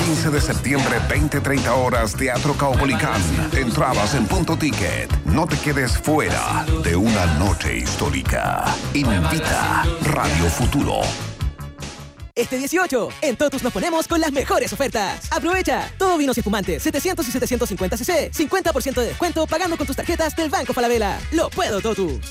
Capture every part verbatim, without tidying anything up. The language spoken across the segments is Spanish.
quince de septiembre, veinte treinta horas, Teatro Caupolicán. Entradas en Punto Ticket. No te quedes fuera de una noche histórica. Invita Radio Futuro. Este dieciocho, en Totus nos ponemos con las mejores ofertas. Aprovecha, todo vinos y espumantes, setecientos y setecientos cincuenta centilitros, cincuenta por ciento de descuento pagando con tus tarjetas del Banco Falabella. Lo puedo, Totus.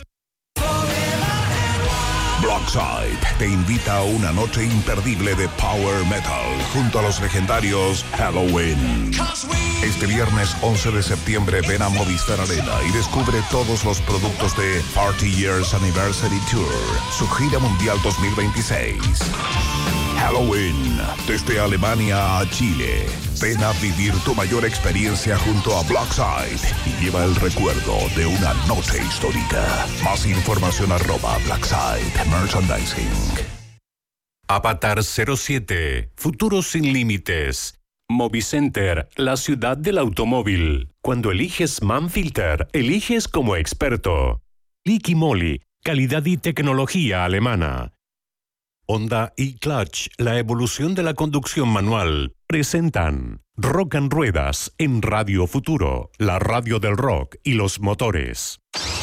Blockside te invita a una noche imperdible de Power Metal junto a los legendarios Halloween. Este viernes once de septiembre ven a Movistar Arena y descubre todos los productos de Party Years Anniversary Tour, su gira mundial dos mil veintiséis. Halloween, desde Alemania a Chile. Ven a vivir tu mayor experiencia junto a Blockside y lleva el recuerdo de una noche histórica. Más información arroba Blockside Merchandising. Avatar cero siete, Futuro sin límites. Movicenter, la ciudad del automóvil. Cuando eliges Manfilter, eliges como experto. Liqui Moly, calidad y tecnología alemana. Honda y Clutch, la evolución de la conducción manual, presentan Rock and Ruedas en Radio Futuro, la radio del rock y los motores.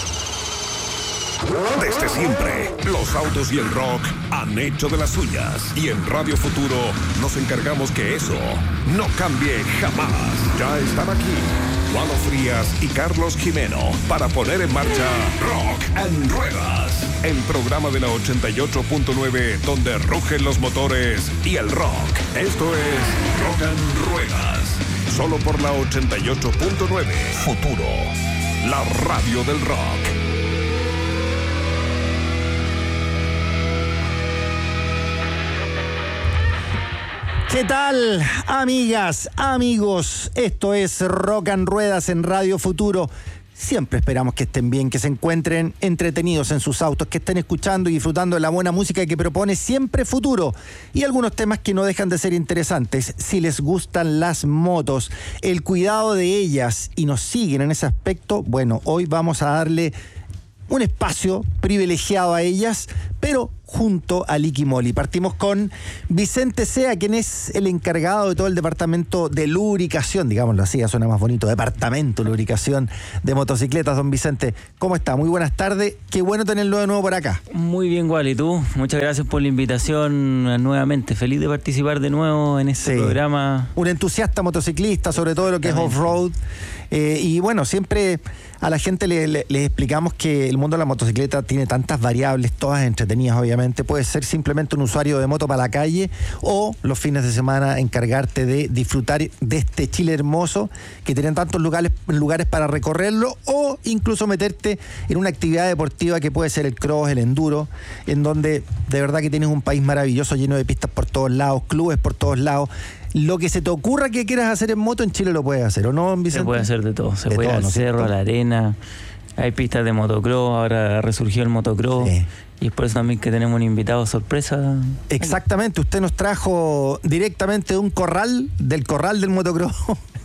Desde siempre, los autos y el rock han hecho de las suyas. Y en Radio Futuro nos encargamos que eso no cambie jamás. Ya están aquí Lalo Frías y Carlos Jimeno para poner en marcha Rock and Ruedas, el programa de la ochenta y ocho punto nueve donde rugen los motores y el rock. Esto es Rock and Ruedas, solo por la ochenta y ocho punto nueve. Futuro, la radio del rock. ¿Qué tal, amigas, amigos? Esto es Rock and Ruedas en Radio Futuro. Siempre esperamos que estén bien, que se encuentren entretenidos en sus autos, que estén escuchando y disfrutando de la buena música que propone siempre Futuro. Y algunos temas que no dejan de ser interesantes. Si les gustan las motos, el cuidado de ellas y nos siguen en ese aspecto, bueno, hoy vamos a darle un espacio privilegiado a ellas, pero junto a Liqui Moly. Partimos con Vicente Sea, quien es el encargado de todo el departamento de lubricación, digámoslo así, ya suena más bonito, departamento de lubricación de motocicletas. Don Vicente, ¿cómo está? Muy buenas tardes, qué bueno tenerlo de nuevo por acá. Muy bien, Wally, tú, muchas gracias por la invitación nuevamente, feliz de participar de nuevo en este sí. programa. Un entusiasta motociclista, sobre todo lo que es off-road, eh, y bueno, siempre a la gente le, le, les explicamos que el mundo de la motocicleta tiene tantas variables, todas entretenidas obviamente. Puedes ser simplemente un usuario de moto para la calle o los fines de semana encargarte de disfrutar de este Chile hermoso que tienen tantos lugares, lugares para recorrerlo, o incluso meterte en una actividad deportiva que puede ser el cross, el enduro, en donde de verdad que tienes un país maravilloso lleno de pistas por todos lados, clubes por todos lados. Lo que se te ocurra que quieras hacer en moto en Chile lo puedes hacer, ¿o no, Vicente? Se puede hacer de todo, se de puede ir todo, al ¿no cerro, a la arena, hay pistas de motocross, ahora resurgió el motocross. Sí. Y es por eso también que tenemos un invitado sorpresa. Exactamente, usted nos trajo directamente de un corral, del corral del motocross,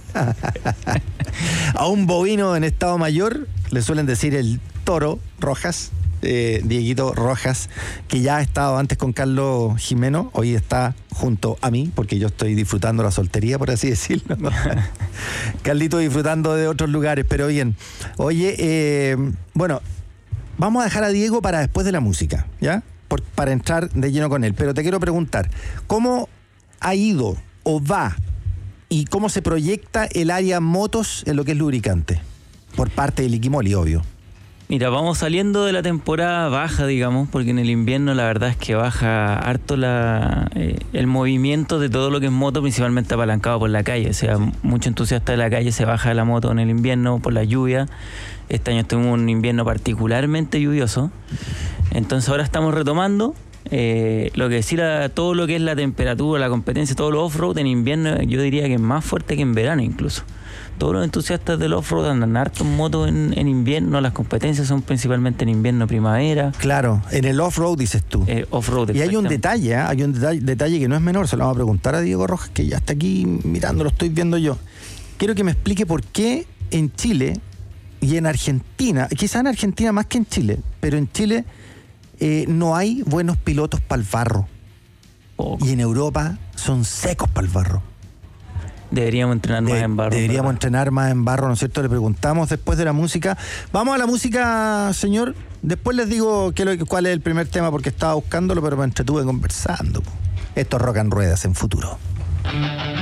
a un bovino en estado mayor, le suelen decir el toro Rojas, eh, Dieguito Rojas, que ya ha estado antes con Carlos Jimeno, hoy está junto a mí, porque yo estoy disfrutando la soltería, por así decirlo. Carlito disfrutando de otros lugares, pero bien. Oye, eh, bueno... Vamos a dejar a Diego para después de la música, ¿ya? Por, para entrar de lleno con él. Pero te quiero preguntar, ¿cómo ha ido o va y cómo se proyecta el área motos en lo que es lubricante? Por parte de Liqui Moly, obvio. Mira, vamos saliendo de la temporada baja, digamos, porque en el invierno la verdad es que baja harto la, eh, el movimiento de todo lo que es moto, principalmente apalancado por la calle. O sea, mucho entusiasta de la calle se baja de la moto en el invierno por la lluvia. Este año tuvimos un invierno particularmente lluvioso. Entonces ahora estamos retomando. Eh, lo que decir a todo lo que es la temperatura, la competencia, todo lo off-road en invierno, yo diría que es más fuerte que en verano incluso. Todos los entusiastas del off-road andan harto en moto en, en invierno, las competencias son principalmente en invierno, primavera. Claro, en el off-road dices tú. Eh, off-road, y hay un detalle, ¿eh? hay un detalle, detalle que no es menor, se lo vamos a preguntar a Diego Rojas, que ya está aquí mirando, lo estoy viendo yo. Quiero que me explique por qué en Chile y en Argentina, quizás en Argentina más que en Chile, pero en Chile eh, no hay buenos pilotos para el barro. Oh. Y en Europa son secos para el barro. Deberíamos entrenar De, más en barro. Deberíamos ¿verdad? entrenar más en barro, ¿no es cierto? Le preguntamos después de la música. Vamos a la música, señor. Después les digo qué lo, cuál es el primer tema, porque estaba buscándolo, pero me entretuve conversando. Esto es Rock and Ruedas en Futuro.